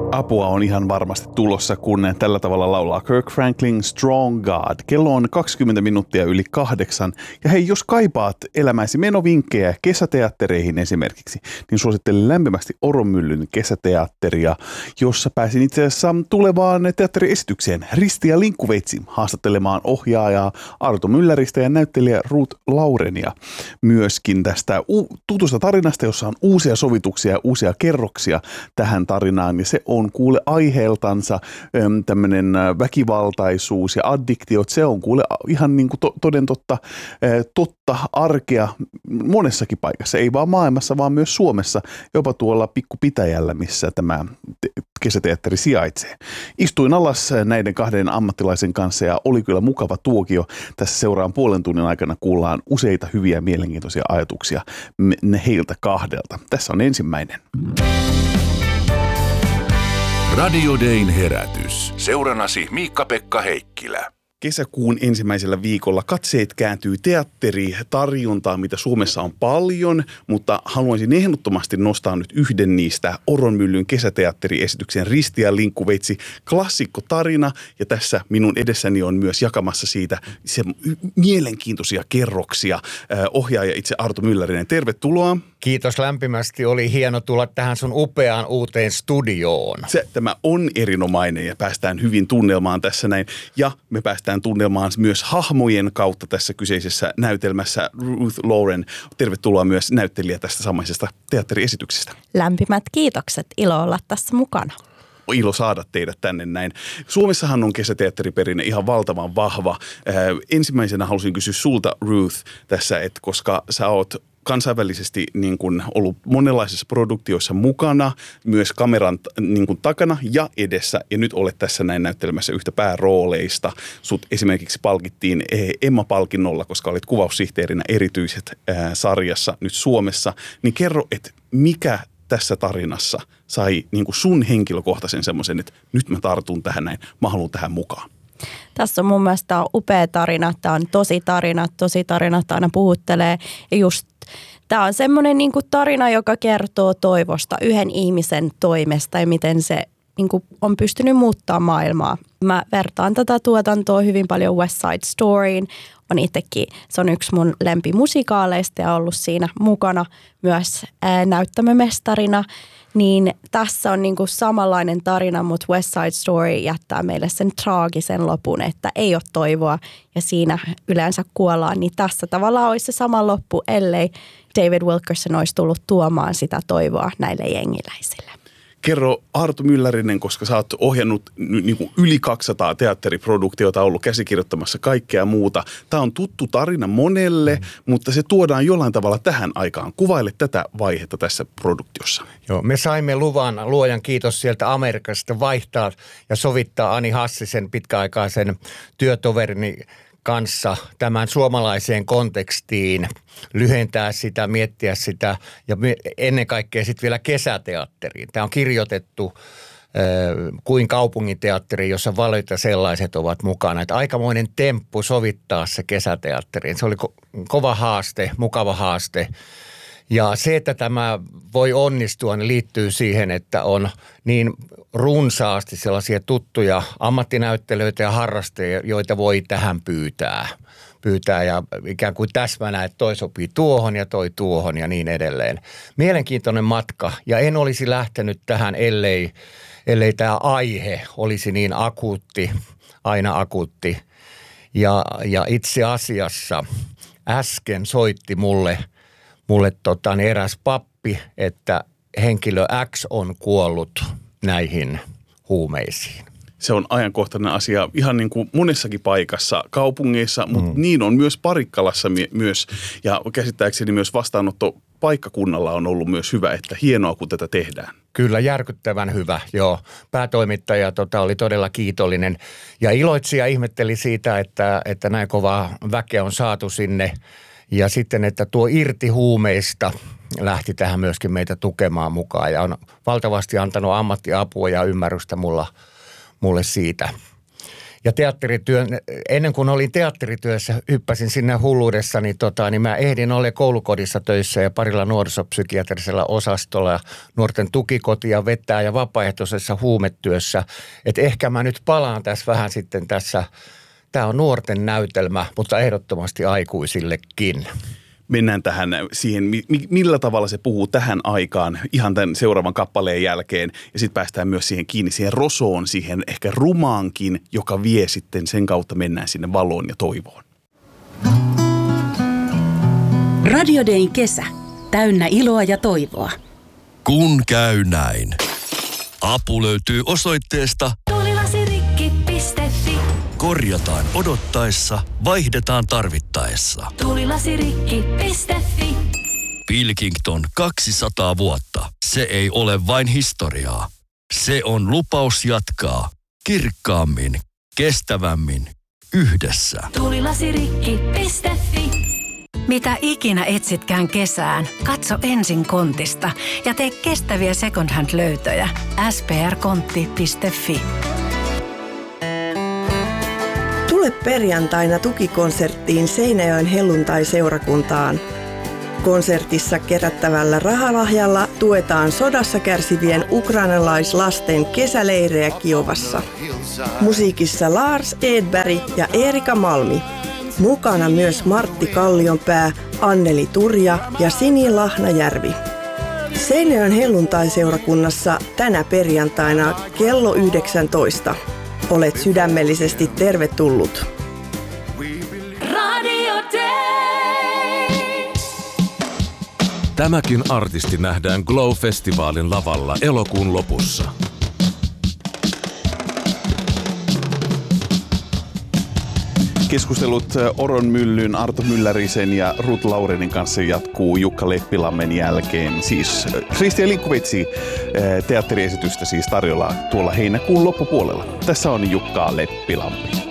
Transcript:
Apua on ihan varmasti tulossa, kun tällä tavalla laulaa Kirk Franklin Strong God. Kello on 20 minuuttia yli 8. Ja hei, jos kaipaat elämäisi menovinkkejä kesäteattereihin esimerkiksi, niin suosittelen lämpimästi Oronmyllyn kesäteatteria, jossa pääsin itse asiassa tulevaan teatteriesitykseen Risti ja Linkkuveitsi haastattelemaan ohjaajaa Arto Mylläristä ja näyttelijä Ruth Laurenia. Myöskin tästä tutusta tarinasta, jossa on uusia sovituksia ja uusia kerroksia tähän tarinaan, ja se on kuule aiheeltansa tämmöinen väkivaltaisuus ja addiktiot, se on kuule ihan niin kuin toden totta arkea monessakin paikassa, ei vaan maailmassa, vaan myös Suomessa, jopa tuolla pikkupitäjällä, missä tämä kesäteatteri sijaitsee. Istuin alas näiden kahden ammattilaisen kanssa ja oli kyllä mukava tuokio. Tässä seuraan puolen tunnin aikana kuullaan useita hyviä mielenkiintoisia ajatuksia heiltä kahdelta. Tässä on ensimmäinen. Radio Dayn herätys. Seurannasi Miikka-Pekka Heikkilä. Kesäkuun ensimmäisellä viikolla katseet kääntyy teatteritarjuntaan, mitä Suomessa on paljon, mutta haluaisin ehdottomasti nostaa nyt yhden niistä Oronmyllyn kesäteatteriesityksen Risti ja Linkkuveitsi klassikkotarina, ja tässä minun edessäni on myös jakamassa siitä se mielenkiintoisia kerroksia ohjaaja itse Arto Myllärinen. Tervetuloa. Kiitos lämpimästi. Oli hieno tulla tähän sun upeaan uuteen studioon. Tämä on erinomainen ja päästään hyvin tunnelmaan tässä näin. Ja me päästään tunnelmaan myös hahmojen kautta tässä kyseisessä näytelmässä. Ruth Lauren, tervetuloa myös näyttelijä tästä samaisesta teatteriesityksestä. Lämpimät kiitokset. Ilo olla tässä mukana. Ilo saada teidät tänne näin. Suomessahan on kesäteatteriperinne ihan valtavan vahva. Ensimmäisenä halusin kysyä sulta, Ruth, tässä, että koska sä oot kansainvälisesti niin kuin ollut monenlaisissa produktioissa mukana, myös kameran niin kuin takana ja edessä, ja nyt olet tässä näin näyttelemässä yhtä päärooleista. Sut esimerkiksi palkittiin Emma-palkinnolla, koska olit kuvaussihteerinä erityiset sarjassa nyt Suomessa. Niin kerro, että mikä tässä tarinassa sai niin kuin sun henkilökohtaisen semmoisen, että nyt mä tartun tähän näin, mä haluan tähän mukaan? Tässä on mun mielestä upea tarina. Tämä on tosi tarinat aina puhuttelee. Ja just tämä on semmoinen niin kuin tarina, joka kertoo toivosta yhden ihmisen toimesta ja miten se niin kuin on pystynyt muuttaa maailmaa. Mä vertaan tätä tuotantoa hyvin paljon West Side Storyin. On itsekin, se on yksi mun lempimusikaaleista ja ollut siinä mukana myös näyttämömestarina. Niin tässä on niinku samanlainen tarina, mutta West Side Story jättää meille sen traagisen lopun, että ei ole toivoa ja siinä yleensä kuollaan. Niin tässä tavallaan olisi se sama loppu, ellei David Wilkerson olisi tullut tuomaan sitä toivoa näille jengiläisille. Kerro Arto Myllärinen, koska sä oot ohjannut niin kuin yli 200 teatteriproduktiota, ollut käsikirjoittamassa kaikkea muuta. Tämä on tuttu tarina monelle, mutta se tuodaan jollain tavalla tähän aikaan. Kuvaile tätä vaihetta tässä produktiossa. Joo, me saimme luvan, luojan kiitos sieltä Amerikasta, vaihtaa ja sovittaa Ani Hassisen pitkäaikaisen työtoverini kanssa tämän suomalaiseen kontekstiin, lyhentää sitä, miettiä sitä ja ennen kaikkea sitten vielä kesäteatteriin. Tämä on kirjoitettu kuin kaupunginteatteri, jossa valita sellaiset ovat mukana. Että aikamoinen temppu sovittaa se kesäteatteriin. Se oli kova haaste, mukava haaste. Ja se, että tämä voi onnistua, niin liittyy siihen, että on niin runsaasti sellaisia tuttuja ammattinäyttelijöitä ja harrastajia, joita voi tähän pyytää ja ikään kuin täsmänä, että toi sopii tuohon ja toi tuohon ja niin edelleen. Mielenkiintoinen matka ja en olisi lähtenyt tähän, ellei tämä aihe olisi niin aina akuutti. Ja itse asiassa äsken soitti mulle eräs pappi, että henkilö X on kuollut näihin huumeisiin. Se on ajankohtainen asia ihan niin kuin monessakin paikassa, kaupungeissa, mutta niin on myös Parikkalassa myös. Ja käsittääkseni myös vastaanotto paikkakunnalla on ollut myös hyvä, että hienoa kun tätä tehdään. Kyllä, järkyttävän hyvä, joo. Päätoimittaja oli todella kiitollinen ja iloitsi ja ihmetteli siitä, että näin kovaa väkeä on saatu sinne. Ja sitten, että tuo irti huumeista lähti tähän myöskin meitä tukemaan mukaan ja on valtavasti antanut ammattiapua ja ymmärrystä mulle siitä. Ja ennen kuin olin teatterityössä, hyppäsin sinne hulluudessa, niin mä ehdin olla koulukodissa töissä ja parilla nuorisopsykiatrisella osastolla ja nuorten tukikotia vetää ja vapaaehtoisessa huumetyössä. Että ehkä mä nyt palaan tässä vähän sitten tässä. Tämä on nuorten näytelmä, mutta ehdottomasti aikuisillekin. Mennään siihen, millä tavalla se puhuu tähän aikaan ihan tämän seuraavan kappaleen jälkeen. Ja sitten päästään myös siihen kiinni, siihen rosoon, siihen ehkä rumaankin, joka vie sitten sen kautta mennään sinne valoon ja toivoon. Radio Dayn kesä. Täynnä iloa ja toivoa. Kun käy näin. Apu löytyy osoitteesta tulilasirikki.fi. Korjataan odottaessa, vaihdetaan tarvittaessa. Tulilasirikki.fi. Pilkington 200 vuotta. Se ei ole vain historiaa. Se on lupaus jatkaa kirkkaammin, kestävämmin, yhdessä. Tulilasirikki.fi. Mitä ikinä etsitkään kesään, katso ensin Kontista ja tee kestäviä second hand -löytöjä. sprkontti.fi. Tule perjantaina tukikonserttiin Seinäjoen helluntai-seurakuntaan. Konsertissa kerättävällä rahalahjalla tuetaan sodassa kärsivien ukrainalaislasten kesäleirejä Kiovassa. Musiikissa Lars Edberg ja Erika Malmi. Mukana myös Martti Kallionpää, Anneli Turja ja Sini Lahnajärvi. Seinäjoen helluntai-seurakunnassa tänä perjantaina kello 19. Olet sydämellisesti tervetullut. Radio Day. Tämäkin artisti nähdään Glow-festivaalin lavalla elokuun lopussa. Keskustelut Oron Myllyn, Arto Myllärisen ja Ruth Laurenin kanssa jatkuu Jukka Leppilammen jälkeen. Siis Kristian Linkuvitsi teatteriesitystä siis tarjolla tuolla heinäkuun loppupuolella. Tässä on Jukka Leppilampi.